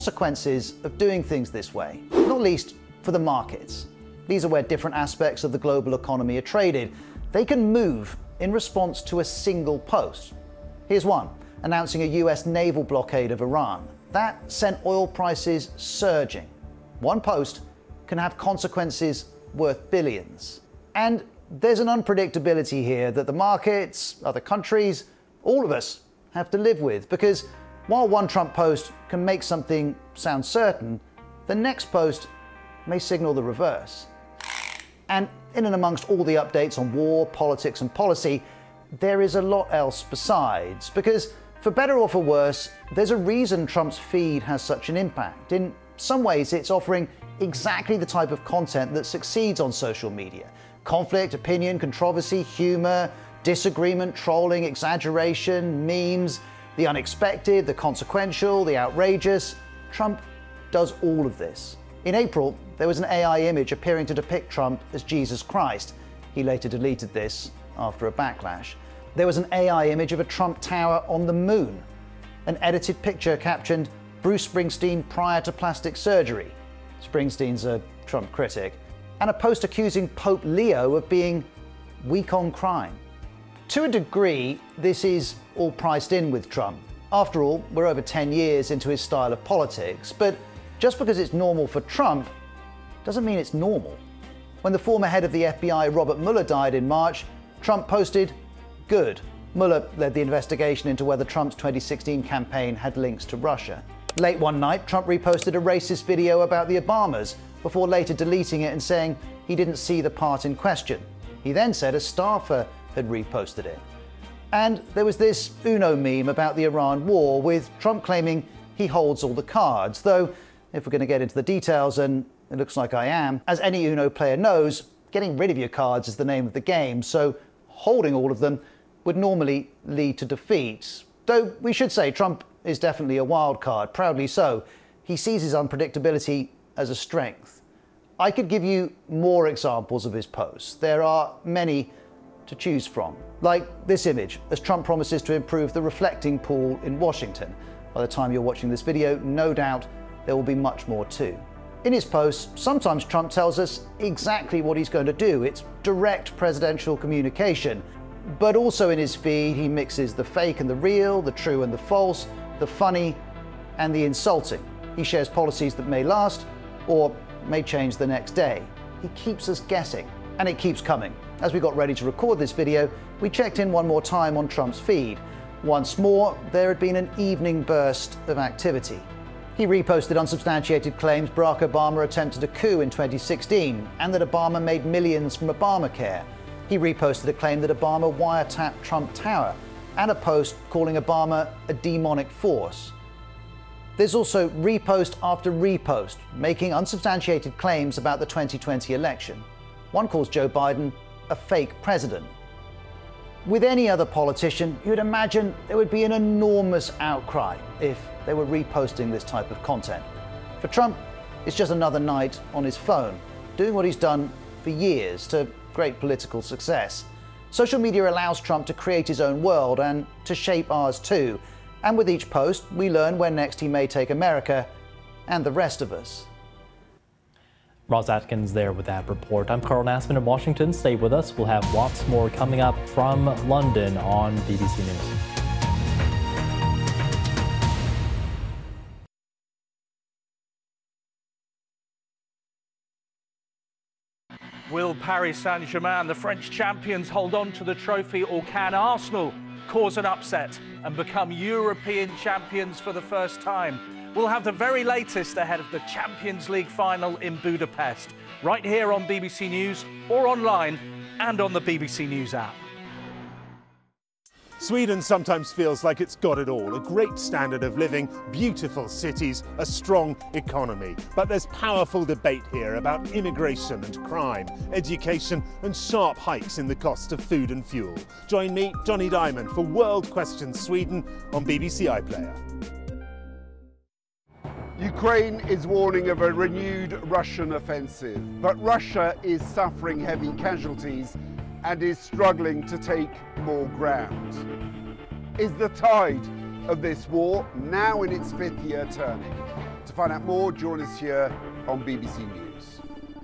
Consequences of doing things this way, not least for the markets. These are where different aspects of the global economy are traded. They can move in response to a single post. Here's one, announcing a US naval blockade of Iran. That sent oil prices surging. One post can have consequences worth billions. And there's an unpredictability here that the markets, other countries, all of us have to live with, because while one Trump post can make something sound certain, the next post may signal the reverse. And in and amongst all the updates on war, politics and policy, there is a lot else besides, because for better or for worse, there's a reason Trump's feed has such an impact. In some ways, it's offering exactly the type of content that succeeds on social media. Conflict, opinion, controversy, humor, disagreement, trolling, exaggeration, memes, the unexpected, the consequential, the outrageous. Trump does all of this. In April, there was an AI image appearing to depict Trump as Jesus Christ. He later deleted this after a backlash. There was an AI image of a Trump tower on the moon. An edited picture captioned Bruce Springsteen prior to plastic surgery. Springsteen's a Trump critic. And a post accusing Pope Leo of being weak on crime. To a degree, this is all priced in with Trump. After all, we're over 10 years into his style of politics, but just because it's normal for Trump doesn't mean it's normal. When the former head of the FBI, Robert Mueller, died in March, Trump posted, "Good." Mueller led the investigation into whether Trump's 2016 campaign had links to Russia. Late one night, Trump reposted a racist video about the Obamas, before later deleting it and saying he didn't see the part in question. He then said a staffer had reposted it. And there was this Uno meme about the Iran war, with Trump claiming he holds all the cards, though if we're going to get into the details, and it looks like I am, as any Uno player knows, getting rid of your cards is the name of the game, so holding all of them would normally lead to defeat. Though we should say Trump is definitely a wild card, proudly so. He sees his unpredictability as a strength. I could give you more examples of his posts. There are many to choose from. Like this image, as Trump promises to improve the reflecting pool in Washington. By the time you're watching this video, no doubt there will be much more too. In his posts, sometimes Trump tells us exactly what he's going to do. It's direct presidential communication. But also in his feed, he mixes the fake and the real, the true and the false, the funny and the insulting. He shares policies that may last or may change the next day. He keeps us guessing, and it keeps coming. As we got ready to record this video, we checked in one more time on Trump's feed. Once more, there had been an evening burst of activity. He reposted unsubstantiated claims Barack Obama attempted a coup in 2016 and that Obama made millions from Obamacare. He reposted a claim that Obama wiretapped Trump Tower and a post calling Obama a demonic force. There's also repost after repost, making unsubstantiated claims about the 2020 election. One calls Joe Biden a fake president. With any other politician, you'd imagine there would be an enormous outcry if they were reposting this type of content. For Trump, it's just another night on his phone, doing what he's done for years to great political success. Social media allows Trump to create his own world and to shape ours too. And with each post, we learn where next he may take America and the rest of us. Ross Atkins there with that report. I'm Carl Nassman in Washington. Stay with us. We'll have lots more coming up from London on BBC News. Will Paris Saint-Germain, the French champions, hold on to the trophy, or can Arsenal cause an upset and become European champions for the first time? We'll have the very latest ahead of the Champions League final in Budapest, right here on BBC News or online and on the BBC News app. Sweden sometimes feels like it's got it all. A great standard of living, beautiful cities, a strong economy. But there's powerful debate here about immigration and crime, education and sharp hikes in the cost of food and fuel. Join me, Johnny Diamond, for World Questions Sweden on BBC iPlayer. Ukraine is warning of a renewed Russian offensive, but Russia is suffering heavy casualties and is struggling to take more ground. Is the tide of this war now in its fifth year turning? To find out more, join us here on BBC News.